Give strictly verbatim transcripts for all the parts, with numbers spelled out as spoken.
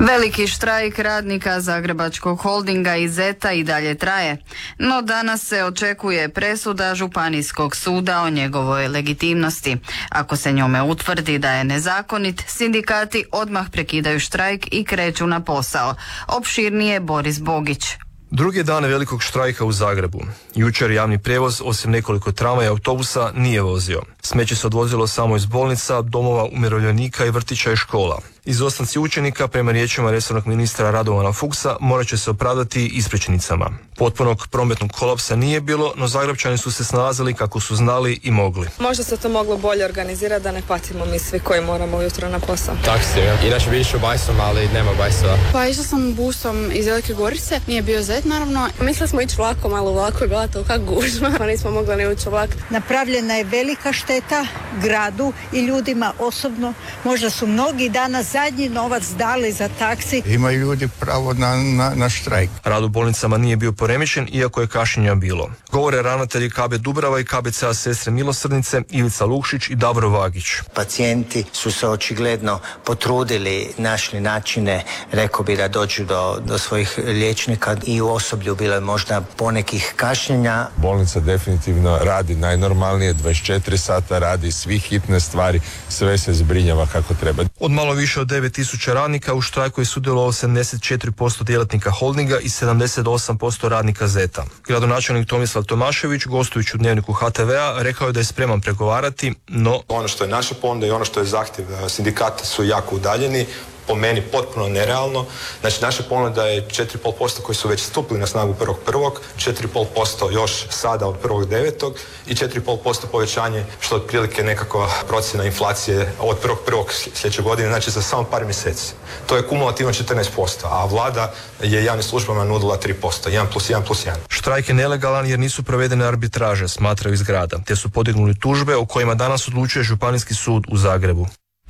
Veliki štrajk radnika Zagrebačkog holdinga i Zeta i dalje traje, no danas se očekuje presuda Županijskog suda o njegovoj legitimnosti. Ako se njome utvrdi da je nezakonit, sindikati odmah prekidaju štrajk i kreću na posao. Opširnije Boris Bogić. Drugi dan velikog štrajka u Zagrebu. Jučer javni prijevoz, osim nekoliko tramvaja i autobusa, nije vozio. Smeće se odvozilo samo iz bolnica, domova umirovljenika i vrtića i škola. Izostanci učenika, prema riječima resornog ministra Radovana Fuchsa, morat će se opravdati ispričnicama. Potpunog prometnog kolapsa nije bilo, no Zagrepčani su se snalazili kako su znali i mogli. Možda se to moglo bolje organizirati da ne patimo mi svi koji moramo ujutro na posao. Taksi, inače bi išao bajsom, ali nema bajsova. Pa išla sam busom iz Velike Gorice, nije bio Zet naravno. Mislili smo ići vlakom, ali u vlaku je bila tolika gužva, pa nismo mogli ni ući u vlak. Napravljena je velika šteta gradu i ljudima osobno. Možda su mnogi danas zadnji novac dali za taksi. Imaju ljudi pravo na, na, na štrajk. Rad u bolnicama nije bio poremećen, iako je kašnjenja bilo. Govore ravnatelji K B Dubrava i K B C A Sestre Milosrdnice Ivica Lukšić i Davor Vagić. Pacijenti su se očigledno potrudili, našli načine, rekao bi da dođu do, do svojih liječnika i u osoblju bilo je možda ponekih kašnjenja. Bolnica definitivno radi najnormalnije, dvadeset četiri sata radi, svi hitne stvari, sve se zbrinjava kako treba. Od malo više od devet tisuća radnika u štrajku je sudjelovalo sedamdeset četiri posto djelatnika holdinga i sedamdeset osam posto radnika Zeta. Gradonačelnik Tomislav Tomašević, gostujući u Dnevniku H T V-a, rekao je da je spreman pregovarati, no... Ono što je naša ponuda i ono što je zahtjev sindikata su jako udaljeni, po meni potpuno nerealno. Znači, naša ponuda je četiri i pol posto koji su već stupili na snagu prvog prvog, četiri i pol posto još sada od prvog devetog i četiri i pol posto povećanje, što je otprilike nekakva procjena inflacije od prvog prvog sljedeće godine, znači za samo par mjeseci. To je kumulativno četrnaest posto, a vlada je javnim službama nudila tri posto, jedan plus jedan plus jedan. Štrajk je nelegalan jer nisu provedene arbitraže, smatraju iz grada, te su podignuli tužbe o kojima danas odlučuje Županijski sud u Zagrebu.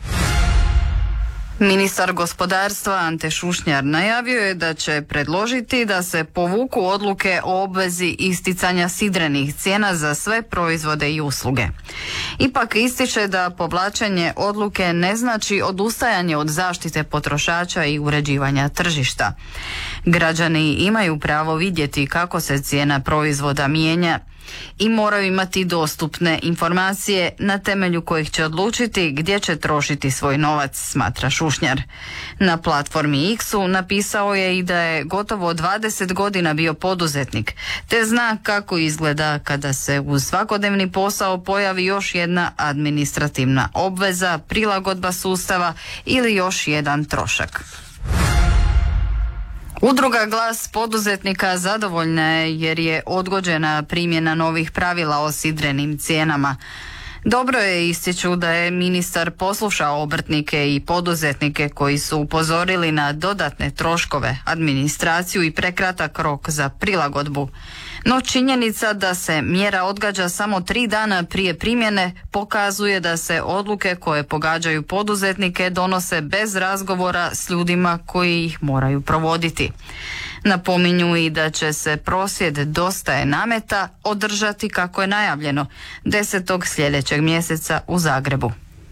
Ministar gospodarstva Ante Šušnjar najavio je da će predložiti da se povuku odluke o obvezi isticanja sidrenih cijena za sve proizvode i usluge. Ipak ističe da povlačenje odluke ne znači odustajanje od zaštite potrošača i uređivanja tržišta. Građani imaju pravo vidjeti kako se cijena proizvoda mijenja i moraju imati dostupne informacije na temelju kojih će odlučiti gdje će trošiti svoj novac, smatra Šušnjar. Na platformi X-u napisao je i da je gotovo dvadeset godina bio poduzetnik, te zna kako izgleda kada se uz svakodnevni posao pojavi još jedna administrativna obveza, prilagodba sustava ili još jedan trošak. Udruga Glas poduzetnika zadovoljna je jer je odgođena primjena novih pravila o sidrenim cijenama. Dobro je, ističu, da je ministar poslušao obrtnike i poduzetnike koji su upozorili na dodatne troškove, administraciju i prekratak rok za prilagodbu. No činjenica da se mjera odgađa samo tri dana prije primjene pokazuje da se odluke koje pogađaju poduzetnike donose bez razgovora s ljudima koji ih moraju provoditi. Napominju i da će se prosvjed Dosta je nameta održati kako je najavljeno desetog sljedećeg mjeseca u Zagrebu.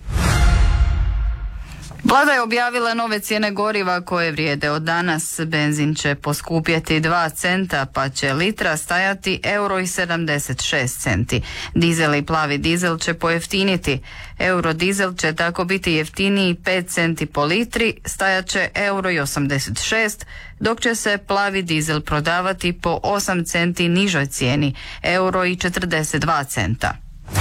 Vlada je objavila nove cijene goriva koje vrijede od danas. Benzin će poskupjeti dva centa pa će litra stajati euro i sedamdeset šest centi. Dizel i plavi dizel će pojeftiniti. Eurodizel će tako biti jeftiniji pet centi po litri, stajat će euro i osamdeset šest, dok će se plavi dizel prodavati po osam centi nižoj cijeni, euro i četrdeset dva centa.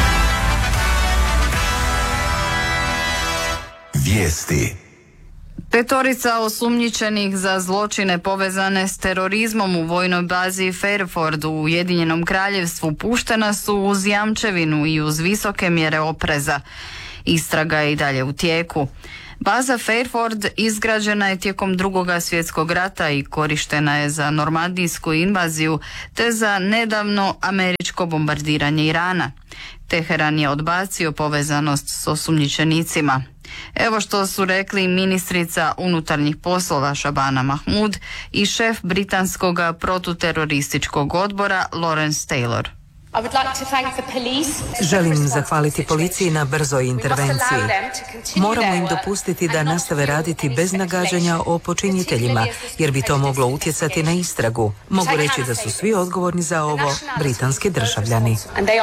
Vijesti. Petorica osumnjičenih za zločine povezane s terorizmom u vojnoj bazi Fairford u Ujedinjenom Kraljevstvu puštena su uz jamčevinu i uz visoke mjere opreza. Istraga je i dalje u tijeku. Baza Fairford izgrađena je tijekom Drugog svjetskog rata i korištena je za normandijsku invaziju te za nedavno američko bombardiranje Irana. Teheran je odbacio povezanost s osumnjičenicima. Evo što su rekli ministrica unutarnjih poslova Shabana Mahmood i šef britanskog protuterorističkog odbora Lawrence Taylor. Želim zahvaliti policiji na brzoj intervenciji. Moramo im dopustiti da nastave raditi bez nagađanja o počiniteljima, jer bi to moglo utjecati na istragu. Mogu reći da su svi odgovorni za ovo britanski državljani.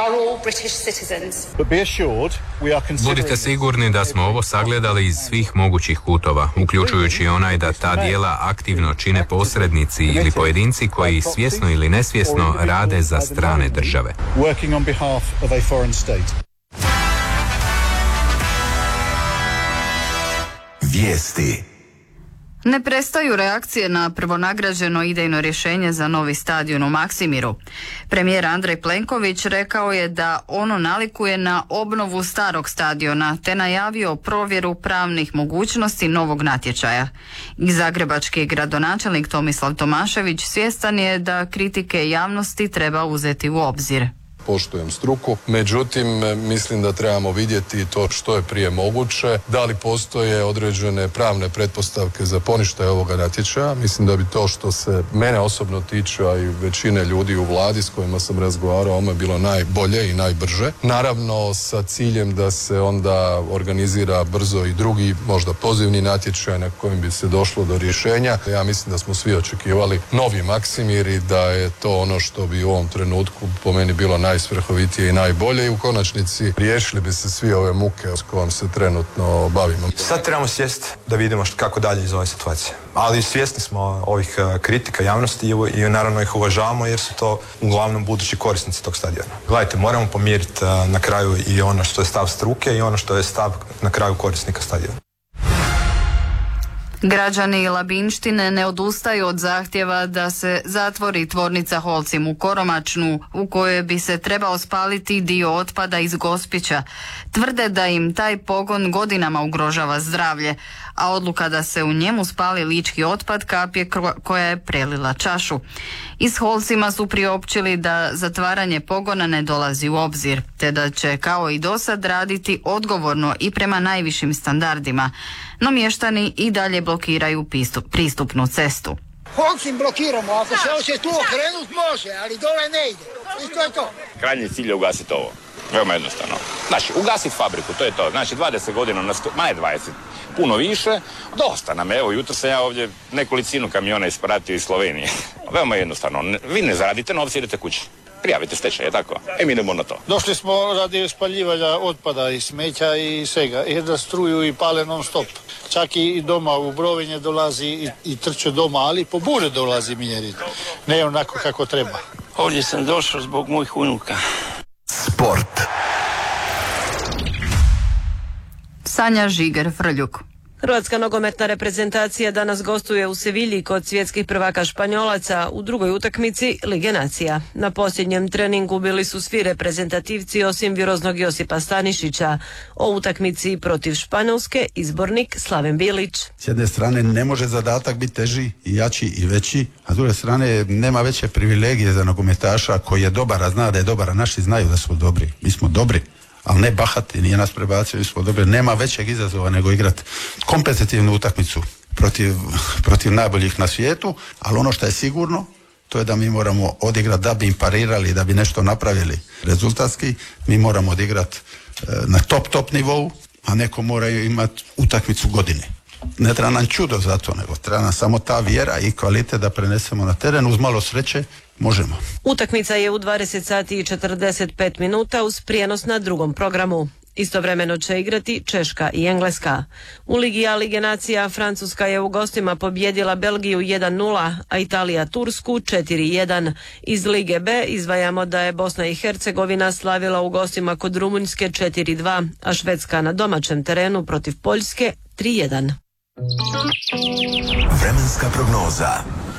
Budite sigurni da smo ovo sagledali iz svih mogućih kutova, uključujući onaj da ta dijela aktivno čine posrednici ili pojedinci koji svjesno ili nesvjesno rade za strane države. Working on behalf of a foreign state. Vijesti. Ne prestaju reakcije na prvonagrađeno idejno rješenje za novi stadion u Maksimiru. Premijer Andrej Plenković rekao je da ono nalikuje na obnovu starog stadiona, te najavio provjeru pravnih mogućnosti novog natječaja. I zagrebački gradonačelnik Tomislav Tomašević svjestan je da kritike javnosti treba uzeti u obzir. Poštujem struku, međutim mislim da trebamo vidjeti to što je prije moguće, da li postoje određene pravne pretpostavke za poništaj ovoga natječaja. Mislim da bi to što se mene osobno tiče, a i većine ljudi u vladi s kojima sam razgovarao, ono je bilo najbolje i najbrže. Naravno sa ciljem da se onda organizira brzo i drugi, možda pozivni natječaj na kojem bi se došlo do rješenja. Ja mislim da smo svi očekivali novi Maksimir i da je to ono što bi u ovom trenutku po meni bilo naj najsvrhovitije i najbolje i u konačnici riješili bi se svi ove muke s kojom se trenutno bavimo. Sad trebamo sjesti da vidimo kako dalje iz ove situacije. Ali svjesni smo ovih kritika javnosti i naravno ih uvažavamo jer su to uglavnom budući korisnici tog stadiona. Gledajte, moramo pomiriti na kraju i ono što je stav struke i ono što je stav na kraju korisnika stadiona. Građani Labinštine ne odustaju od zahtjeva da se zatvori tvornica Holcim u Koromačnu, u kojoj bi se trebao spaliti dio otpada iz Gospića. Tvrde da im taj pogon godinama ugrožava zdravlje, a odluka da se u njemu spali lički otpad kap je koja je prelila čašu. Iz Holcima su priopćili da zatvaranje pogona ne dolazi u obzir, te da će kao i dosad raditi odgovorno i prema najvišim standardima. No mještani i dalje blokiraju pristup, pristupnu cestu. Holcim blokiramo, ako se hoće tu okrenut može, ali dole ne ide. I to je to. Krajnji cilj je ugasiti ovo. Veoma jednostavno. Znači, ugasiti fabriku, to je to. Znači, dvadeset godina, na sto, manje dvadeset, puno više, dosta nam. Evo, jutro sam ja ovdje nekolicinu kamiona ispratio iz Slovenije. Veoma jednostavno. Vi ne zaradite novce, idete kući. Prijavite stečaj, je tako? E, mi idemo na to. Došli smo radi spaljivanja otpada i smeća i svega. I da struju i pale non stop. Čak i doma u Brovinje dolazi i, i trče doma, ali po bure dolazi mjeriti. Ne onako kako treba. Ovdje sam došao zbog mojih unuka. Sport. Sanja Žiger-Frljuk. Hrvatska nogometna reprezentacija danas gostuje u Sevilji kod svjetskih prvaka Španjolaca u drugoj utakmici Lige nacija. Na posljednjem treningu bili su svi reprezentativci osim viroznog Josipa Stanišića. O utakmici protiv Španjolske izbornik Slaven Bilić. S jedne strane ne može zadatak biti teži i jači i veći, a s druge strane nema veće privilegije za nogometaša koji je dobar, a zna da je dobar, a naši znaju da smo dobri. Mi smo dobri, ali ne bahati, nije nas prebacio, mi smo dobri. Nema većeg izazova nego igrati kompetitivnu utakmicu protiv, protiv najboljih na svijetu, ali ono što je sigurno, to je da mi moramo odigrati da bi im parirali, da bi nešto napravili rezultatski, mi moramo odigrati e, na top, top nivou, a neko mora imati utakmicu godine. Ne treba nam čudo za to, nego treba nam samo ta vjera i kvalitet da prenesemo na teren, uz malo sreće možemo. Utakmica je u dvadeset sati i četrdeset pet minuta uz prijenos na drugom programu. Istovremeno će igrati Češka i Engleska. U Ligi A Lige nacija Francuska je u gostima pobjedila Belgiju jedan nula, a Italija Tursku četiri jedan. Iz Lige B izdvajamo da je Bosna i Hercegovina slavila u gostima kod Rumunjske četiri dva, a Švedska na domaćem terenu protiv Poljske tri jedan. Vremenska prognoza.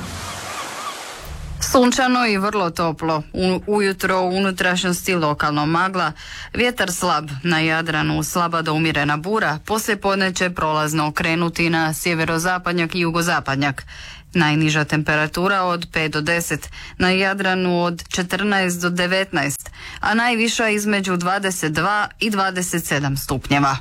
Sunčano i vrlo toplo. U, ujutro u unutrašnjosti lokalno magla, vjetar slab, na Jadranu slaba do umjerena bura, poslijepodne će prolazno okrenuti na sjeverozapadnjak i jugozapadnjak. Najniža temperatura od pet do deset, na Jadranu od četrnaest do devetnaest, a najviša između dvadeset dva i dvadeset sedam stupnjeva.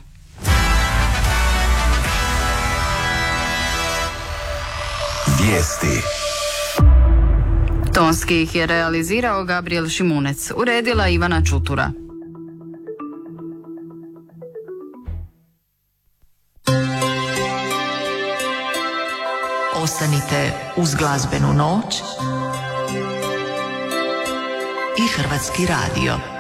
Vijesti. Tonski ih je realizirao Gabriel Šimunec, uredila Ivana Čutura. Ostanite uz glazbenu noć i Hrvatski radio.